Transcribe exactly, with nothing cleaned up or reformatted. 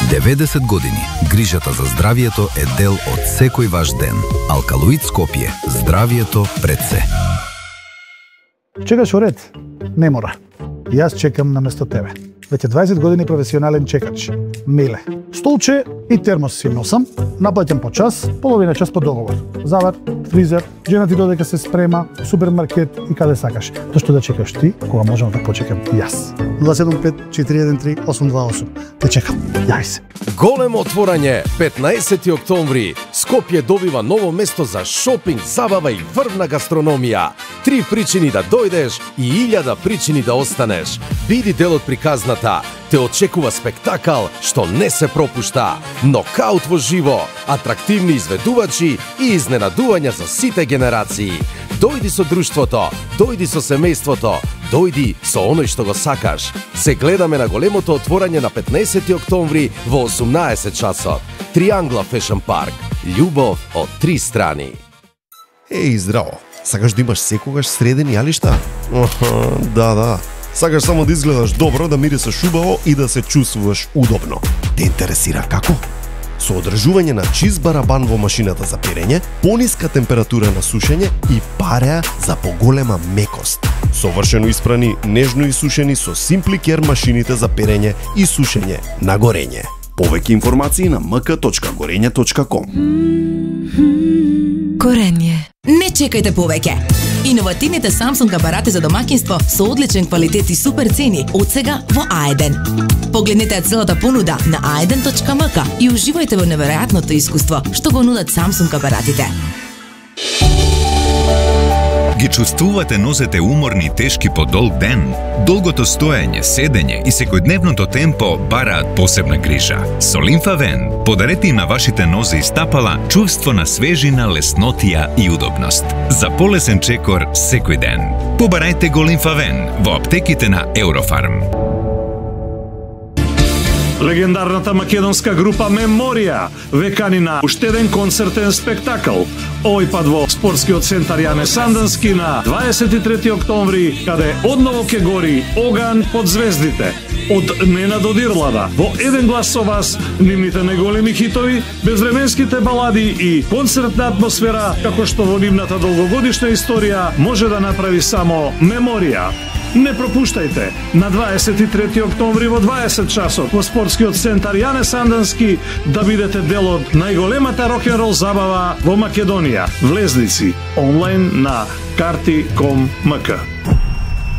деветдесет години, грижата за здравието е дел од секој ваш ден. Алкалоид Скопје. Здравието пред се. Чекаш уред? Не мора. Јас чекам наместо тебе. Веќе дваесет години професионален чекач. Миле. Столче и термос си носам, наплаќам по час, половина час по договор. Завар, фризер, жена ти додека се спрема, супермаркет и каде сакаш. Зошто да чекаш ти, кога можам да почекам јас? нула седум пет четири еден три осум два осум. Те чекам. Јави се. Големо отворање, петнаесети октомври. Скопје добива ново место за шопинг, забава и врвна гастрономија. Три причини да дојдеш и илјада причини да останеш. Биди дел од приказната. Те очекува спектакал што не се пропушта. Нокаут во живо, атрактивни изведувачи и изненадувања за сите генерации. Дојди со друштвото, дојди со семејството, дојди со оној што го сакаш. Се гледаме на големото отворање на петнаесети октомври во осумнаесет часот. Триангла Фешн Парк. Љубов од три страни. Еј, здраво. Сакаш да имаш секогаш средени јалишта? Оха, да, да. Сакаш само да изгледаш добро, да мирисаш убаво и да се чувствуваш удобно. Те интересира како? Со одржување на чист барабан во машината за перење, пониска температура на сушење и пареа за поголема мекост. Совршено испрани, нежно исушени со Simply Care машините за перење и сушење на горење. Повеќе информации на ем ка точка горење точка ком. Горење. Не чекајте повеќе. Иновативните Samsung апарати за домаќинство со одличен квалитет и супер цени од сега во Аеден. Погледнете целата понуда на аеден точка ем ка и уживајте во неверојатното искуство што го нудат Samsung апаратите. Ги чувствувате нозете уморни и тешки по долг ден? Долгото стоење, седење и секојдневното темпо бараат посебна грижа. Со Лимфавен подарете на вашите нозе и стапала чувство на свежина, леснотија и удобност. За полесен чекор секој ден. Побарајте го Лимфавен во аптеките на Еврофарм. Легендарната македонска група Меморија ве кани на уште еден концертен спектакл. Овој пат во спортскиот центар Јане Сандански на дваесет и трети октомври, каде одново ќе гори оган под звездите. Од Нена Додирлада, во еден глас со вас, нивните најголеми хитови, безвременските балади и концертна атмосфера, како што во нивната долгогодишна историја може да направи само Меморија. Не пропуштајте на дваесет и трети октомври во дваесет часот во спортскиот центар Јане Сандански да бидете дел од најголемата рок-н-рол забава во Македонија. Влезници онлайн на карти точка ком точка ем ка.